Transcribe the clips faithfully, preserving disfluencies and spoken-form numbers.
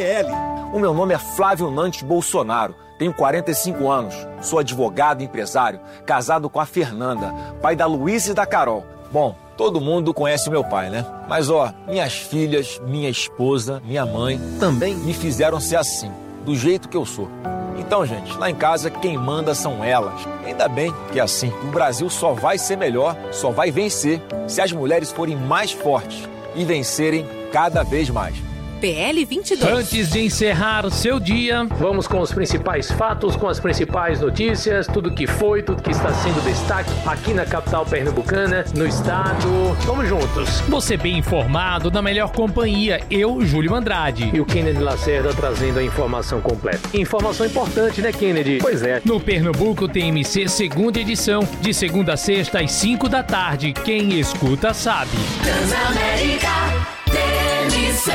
L. O meu nome é Flávio Nantes Bolsonaro, tenho quarenta e cinco anos, sou advogado e empresário, casado com a Fernanda, pai da Luísa e da Carol. Bom, todo mundo conhece o meu pai, né? Mas ó, minhas filhas, minha esposa, minha mãe também me fizeram ser assim, do jeito que eu sou. Então, gente, lá em casa quem manda são elas. Ainda bem que é assim. O Brasil só vai ser melhor, só vai vencer se as mulheres forem mais fortes e vencerem cada vez mais. P L vinte e dois. Antes de encerrar o seu dia, vamos com os principais fatos, com as principais notícias, tudo que foi, tudo que está sendo destaque aqui na capital pernambucana, no estado. Vamos juntos. Você bem informado, na melhor companhia, eu, Júlio Andrade. E o Kennedy Lacerda trazendo a informação completa. Informação importante, né, Kennedy? Pois é. No Pernambuco T M C, segunda edição, de segunda a sexta às cinco da tarde. Quem escuta sabe. Transamérica T M C.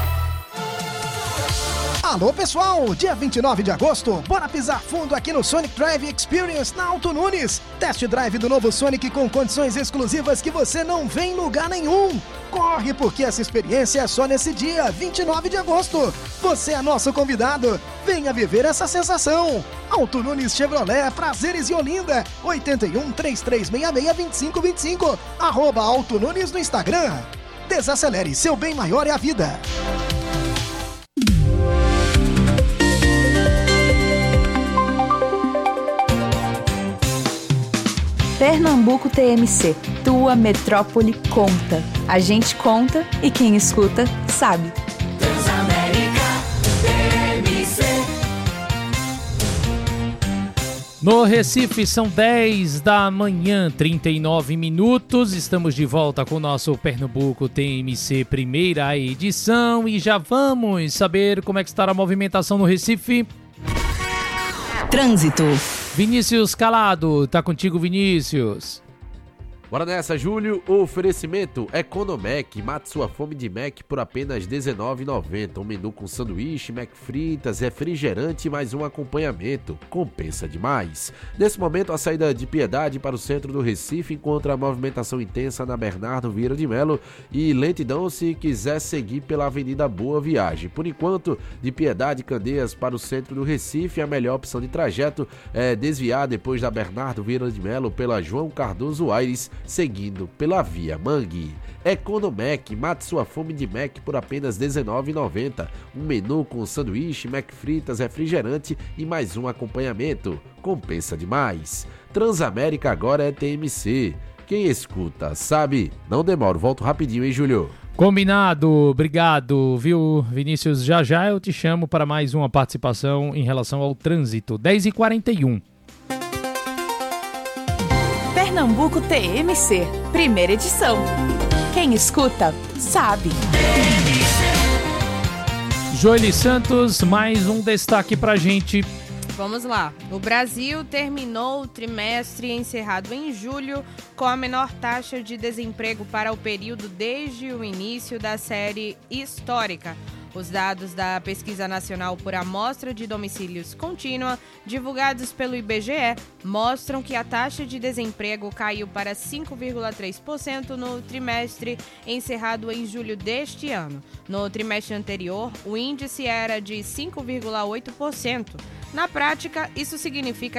Alô pessoal, dia vinte e nove de agosto, bora pisar fundo aqui no Sonic Drive Experience na Alto Nunes. Test drive do novo Sonic com condições exclusivas que você não vê em lugar nenhum. Corre porque essa experiência é só nesse dia, vinte e nove de agosto. Você é nosso convidado, venha viver essa sensação. Alto Nunes Chevrolet, Prazeres e Olinda, oito um, três três seis seis, dois cinco dois cinco, arroba Alto Nunes no Instagram. Desacelere, seu bem maior é a vida. Pernambuco T M C, tua metrópole conta. A gente conta e quem escuta sabe. Transamérica T M C. No Recife são dez da manhã, trinta e nove minutos. Estamos de volta com o nosso Pernambuco T M C primeira edição e já vamos saber como é que está a movimentação no Recife. Trânsito. Vinícius Calado, tá contigo, Vinícius. Bora nessa, Júlio. O oferecimento Economec. Mate sua fome de Mac por apenas dezenove reais e noventa centavos. Um menu com sanduíche, Mac fritas, refrigerante e mais um acompanhamento. Compensa demais. Nesse momento, a saída de Piedade para o centro do Recife encontra a movimentação intensa na Bernardo Vieira de Melo e lentidão se quiser seguir pela Avenida Boa Viagem. Por enquanto, de Piedade e Candeias para o centro do Recife, a melhor opção de trajeto é desviar depois da Bernardo Vieira de Melo pela João Cardoso Aires, seguindo pela Via Mangue. Economec, mate sua fome de Mac por apenas dezenove reais e noventa centavos. Um menu com sanduíche, Mac fritas, refrigerante e mais um acompanhamento. Compensa demais. Transamérica agora é T M C. Quem escuta sabe. Não demora, volto rapidinho, hein, Júlio? Combinado, obrigado, viu, Vinícius? Já já eu te chamo para mais uma participação em relação ao trânsito. dez e quarenta e um. Pernambuco T M C, primeira edição. Quem escuta, sabe. Joeli Santos, mais um destaque pra gente. Vamos lá. O Brasil terminou o trimestre encerrado em julho com a menor taxa de desemprego para o período desde o início da série histórica. Os dados da Pesquisa Nacional por Amostra de Domicílios Contínua, divulgados pelo I B G E, mostram que a taxa de desemprego caiu para cinco vírgula três por cento no trimestre encerrado em julho deste ano. No trimestre anterior, o índice era de cinco vírgula oito por cento. Na prática, isso significa